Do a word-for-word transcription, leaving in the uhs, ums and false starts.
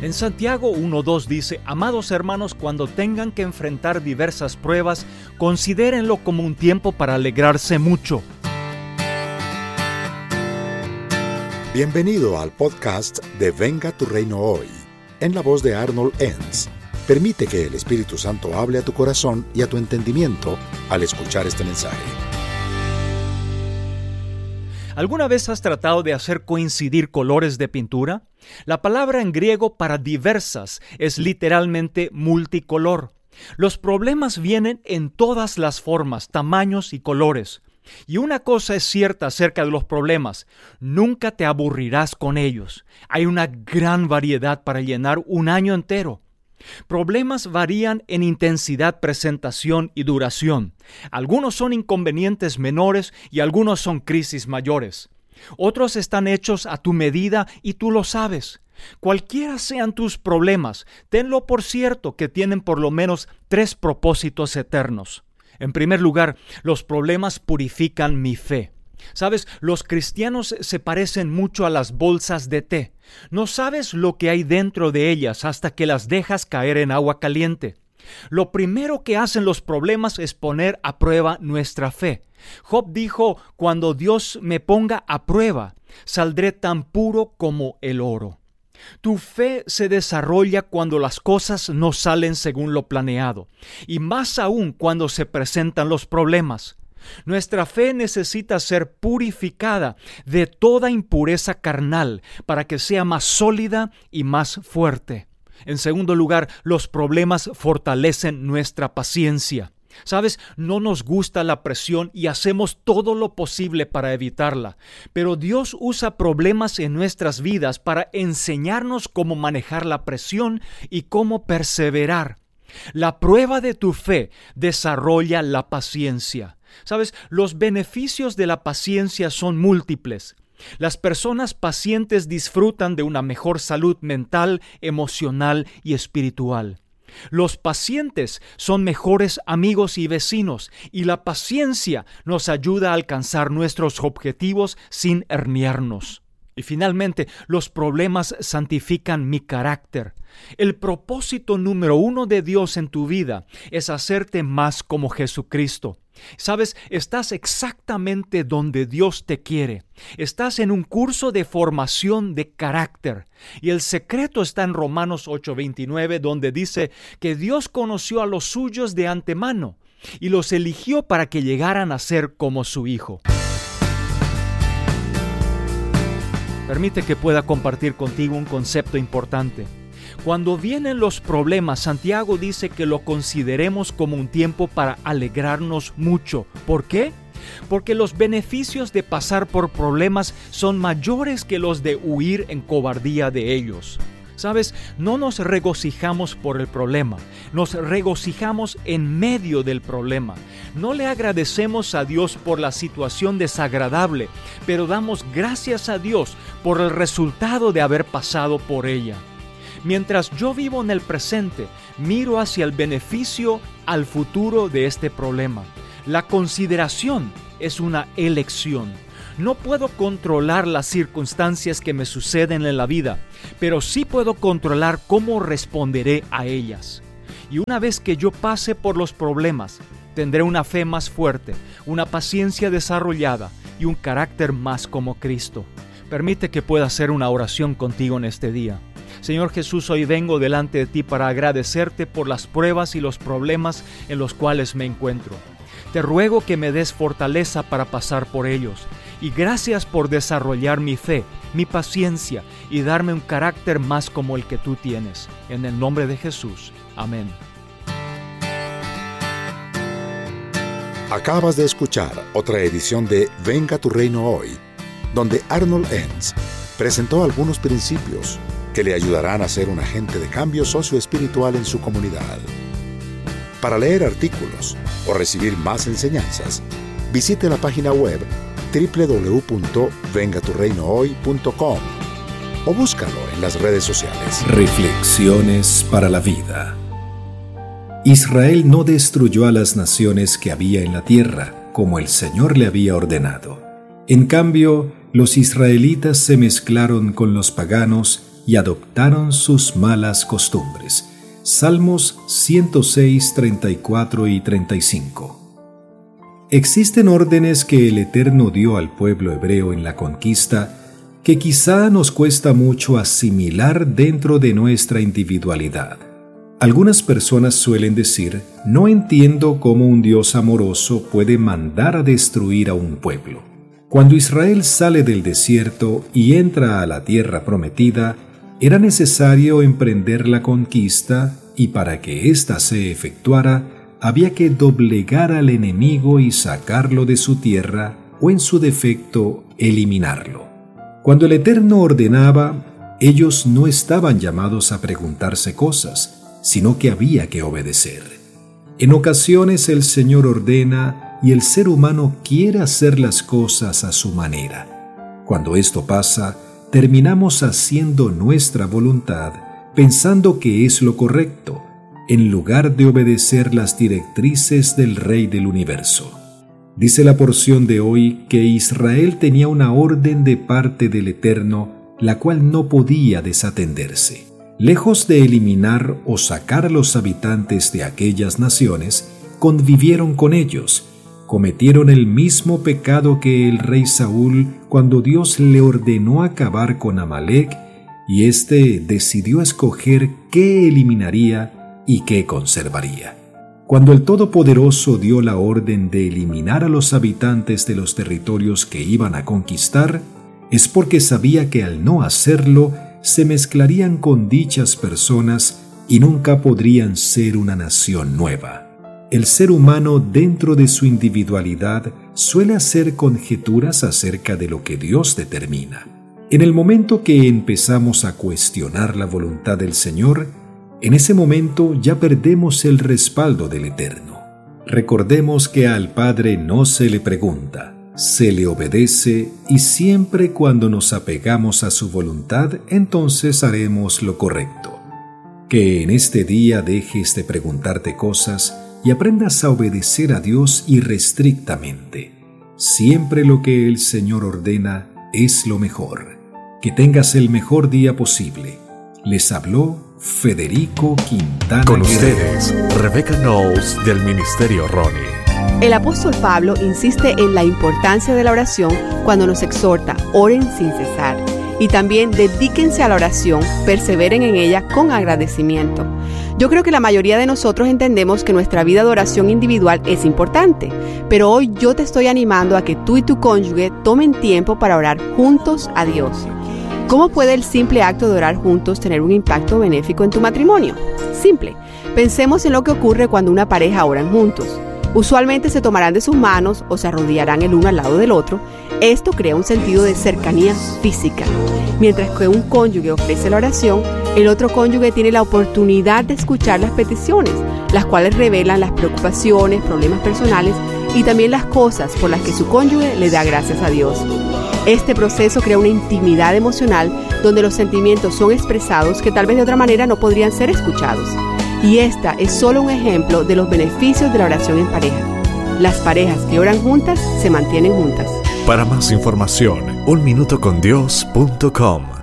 En Santiago uno dos dice: amados hermanos, cuando tengan que enfrentar diversas pruebas, considérenlo como un tiempo para alegrarse mucho. Bienvenido al podcast de Venga tu Reino Hoy, en la voz de Arnold Enns. Permite que el Espíritu Santo hable a tu corazón y a tu entendimiento al escuchar este mensaje. ¿Alguna vez has tratado de hacer coincidir colores de pintura? La palabra en griego para diversas es literalmente multicolor. Los problemas vienen en todas las formas, tamaños y colores. Y una cosa es cierta acerca de los problemas: nunca te aburrirás con ellos. Hay una gran variedad para llenar un año entero. Problemas varían en intensidad, presentación y duración. Algunos son inconvenientes menores y algunos son crisis mayores. Otros están hechos a tu medida y tú lo sabes. Cualquiera sean tus problemas, tenlo por cierto que tienen por lo menos tres propósitos eternos. En primer lugar, los problemas purifican mi fe. ¿Sabes? Los cristianos se parecen mucho a las bolsas de té. No sabes lo que hay dentro de ellas hasta que las dejas caer en agua caliente. Lo primero que hacen los problemas es poner a prueba nuestra fe. Job dijo: cuando Dios me ponga a prueba, saldré tan puro como el oro. Tu fe se desarrolla cuando las cosas no salen según lo planeado, y más aún cuando se presentan los problemas. Nuestra fe necesita ser purificada de toda impureza carnal para que sea más sólida y más fuerte. En segundo lugar, los problemas fortalecen nuestra paciencia. ¿Sabes? No nos gusta la presión y hacemos todo lo posible para evitarla. Pero Dios usa problemas en nuestras vidas para enseñarnos cómo manejar la presión y cómo perseverar. La prueba de tu fe desarrolla la paciencia. ¿Sabes? Los beneficios de la paciencia son múltiples. Las personas pacientes disfrutan de una mejor salud mental, emocional y espiritual. Los pacientes son mejores amigos y vecinos, y la paciencia nos ayuda a alcanzar nuestros objetivos sin herniarnos. Y finalmente, los problemas santifican mi carácter. El propósito número uno de Dios en tu vida es hacerte más como Jesucristo. ¿Sabes? Estás exactamente donde Dios te quiere. Estás en un curso de formación de carácter. Y el secreto está en Romanos ocho veintinueve, donde dice que Dios conoció a los suyos de antemano y los eligió para que llegaran a ser como su Hijo. Permite que pueda compartir contigo un concepto importante. Cuando vienen los problemas, Santiago dice que lo consideremos como un tiempo para alegrarnos mucho. ¿Por qué? Porque los beneficios de pasar por problemas son mayores que los de huir en cobardía de ellos. ¿Sabes? No nos regocijamos por el problema, nos regocijamos en medio del problema. No le agradecemos a Dios por la situación desagradable, pero damos gracias a Dios por el resultado de haber pasado por ella. Mientras yo vivo en el presente, miro hacia el beneficio al futuro de este problema. La consideración es una elección. No puedo controlar las circunstancias que me suceden en la vida, pero sí puedo controlar cómo responderé a ellas. Y una vez que yo pase por los problemas, tendré una fe más fuerte, una paciencia desarrollada y un carácter más como Cristo. Permite que pueda hacer una oración contigo en este día. Señor Jesús, hoy vengo delante de ti para agradecerte por las pruebas y los problemas en los cuales me encuentro. Te ruego que me des fortaleza para pasar por ellos. Y gracias por desarrollar mi fe, mi paciencia y darme un carácter más como el que tú tienes. En el nombre de Jesús. Amén. Acabas de escuchar otra edición de Venga tu Reino Hoy, donde Arnold Enns presentó algunos principios que le ayudarán a ser un agente de cambio socioespiritual en su comunidad. Para leer artículos o recibir más enseñanzas, visite la página web doble u doble u doble u punto venga tu reino hoy punto com o búscalo en las redes sociales. Reflexiones para la vida. Israel no destruyó a las naciones que había en la tierra, como el Señor le había ordenado. En cambio, los israelitas se mezclaron con los paganos y adoptaron sus malas costumbres. Salmos ciento seis, treinta y cuatro y treinta y cinco. Existen órdenes que el Eterno dio al pueblo hebreo en la conquista que quizá nos cuesta mucho asimilar dentro de nuestra individualidad. Algunas personas suelen decir: no entiendo cómo un Dios amoroso puede mandar a destruir a un pueblo. Cuando Israel sale del desierto y entra a la tierra prometida, era necesario emprender la conquista, y para que ésta se efectuara, había que doblegar al enemigo y sacarlo de su tierra, o en su defecto, eliminarlo. Cuando el Eterno ordenaba, ellos no estaban llamados a preguntarse cosas, sino que había que obedecer. En ocasiones el Señor ordena y el ser humano quiere hacer las cosas a su manera. Cuando esto pasa, terminamos haciendo nuestra voluntad, pensando que es lo correcto, en lugar de obedecer las directrices del Rey del Universo. Dice la porción de hoy que Israel tenía una orden de parte del Eterno, la cual no podía desatenderse. Lejos de eliminar o sacar a los habitantes de aquellas naciones, convivieron con ellos, cometieron el mismo pecado que el rey Saúl cuando Dios le ordenó acabar con Amalek, y éste decidió escoger qué eliminaría y qué conservaría. Cuando el Todopoderoso dio la orden de eliminar a los habitantes de los territorios que iban a conquistar, es porque sabía que al no hacerlo, se mezclarían con dichas personas y nunca podrían ser una nación nueva. El ser humano, dentro de su individualidad, suele hacer conjeturas acerca de lo que Dios determina. En el momento que empezamos a cuestionar la voluntad del Señor, en ese momento ya perdemos el respaldo del Eterno. Recordemos que al Padre no se le pregunta, se le obedece, y siempre cuando nos apegamos a su voluntad, entonces haremos lo correcto. Que en este día dejes de preguntarte cosas y aprendas a obedecer a Dios irrestrictamente. Siempre lo que el Señor ordena es lo mejor. Que tengas el mejor día posible. Les habló Federico Quintana. Con ustedes, Rebecca Knowles del Ministerio Ronnie. El apóstol Pablo insiste en la importancia de la oración cuando nos exhorta: oren sin cesar. Y también dedíquense a la oración, perseveren en ella con agradecimiento. Yo creo que la mayoría de nosotros entendemos que nuestra vida de oración individual es importante, pero hoy yo te estoy animando a que tú y tu cónyuge tomen tiempo para orar juntos a Dios. ¿Cómo puede el simple acto de orar juntos tener un impacto benéfico en tu matrimonio? Simple. Pensemos en lo que ocurre cuando una pareja oran juntos. Usualmente se tomarán de sus manos o se arrodillarán el uno al lado del otro. Esto crea un sentido de cercanía física. Mientras que un cónyuge ofrece la oración, el otro cónyuge tiene la oportunidad de escuchar las peticiones, las cuales revelan las preocupaciones, problemas personales y también las cosas por las que su cónyuge le da gracias a Dios. Este proceso crea una intimidad emocional donde los sentimientos son expresados que tal vez de otra manera no podrían ser escuchados. Y esta es solo un ejemplo de los beneficios de la oración en pareja. Las parejas que oran juntas se mantienen juntas. Para más información, un minuto con dios punto com.